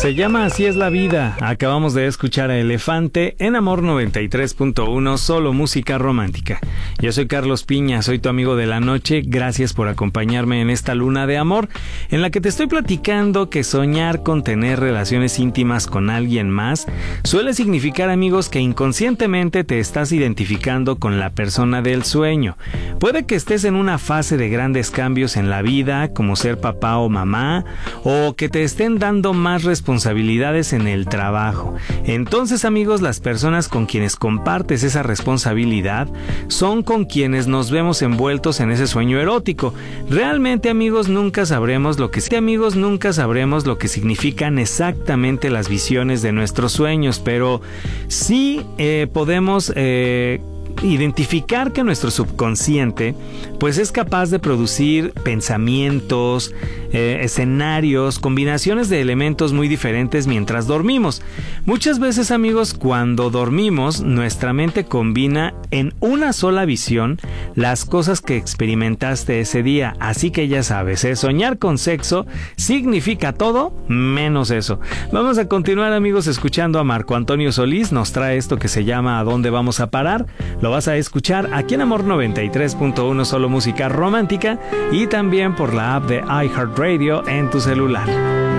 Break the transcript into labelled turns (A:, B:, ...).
A: Se llama Así es la vida. Acabamos de escuchar a Elefante en Amor 93.1, solo música romántica. Yo soy Carlos Piña, soy tu amigo de la noche. Gracias por acompañarme en esta luna de amor, en la que te estoy platicando que soñar con tener relaciones íntimas con alguien más suele significar, amigos, que inconscientemente te estás identificando con la persona del sueño. Puede que estés en una fase de grandes cambios en la vida, como ser papá o mamá, o que te estén dando más responsabilidades en el trabajo. Entonces, amigos, las personas con quienes compartes esa responsabilidad son con quienes nos vemos envueltos en ese sueño erótico. Realmente, amigos, nunca sabremos lo que significan exactamente las visiones de nuestros sueños, pero sí podemos identificar que nuestro subconsciente pues es capaz de producir pensamientos, escenarios, combinaciones de elementos muy diferentes mientras dormimos. Muchas veces, amigos, cuando dormimos, nuestra mente combina en una sola visión las cosas que experimentaste ese día. Así que ya sabes, soñar con sexo significa todo menos eso. Vamos a continuar, amigos, escuchando a Marco Antonio Solís. Nos trae esto que se llama ¿A dónde vamos a parar? Lo vas a escuchar aquí en Amor 93.1, solo música romántica, y también por la app de iHeartRadio en tu celular.